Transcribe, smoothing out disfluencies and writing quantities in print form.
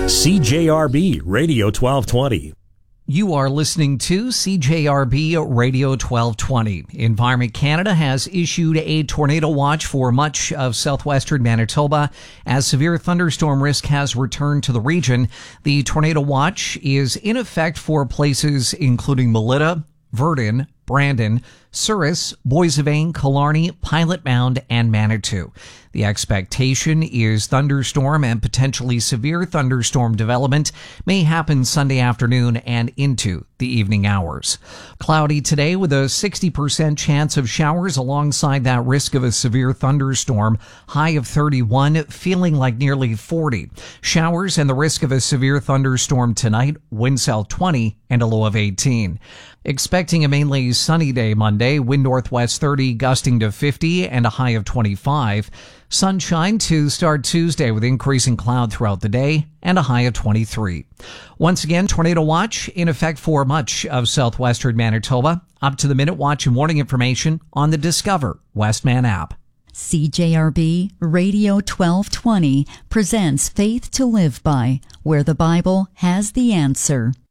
CJRB Radio 1220. You are listening to CJRB Radio 1220. Environment Canada has issued a tornado watch for much of southwestern Manitoba as severe thunderstorm risk has returned to the region. The tornado watch is in effect for places including Melita, Verdon, Brandon, Souris, Boissevain, Killarney, Pilot Mound, and Manitou. The expectation is thunderstorm and potentially severe thunderstorm development may happen Sunday afternoon and into the evening hours. Cloudy today with a 60% chance of showers alongside that risk of a severe thunderstorm. High of 31, feeling like nearly 40. Showers and the risk of a severe thunderstorm tonight, wind south 20 and a low of 18. Expecting a mainly sunny day Monday, wind northwest 30, gusting to 50 and a high of 25. Sunshine to start Tuesday with increasing cloud throughout the day and a high of 23. Once again, tornado watch in effect for much of southwestern Manitoba. Up to the minute watch and warning information on the Discover Westman app. CJRB Radio 1220 presents Faith to Live By, where the Bible has the answer.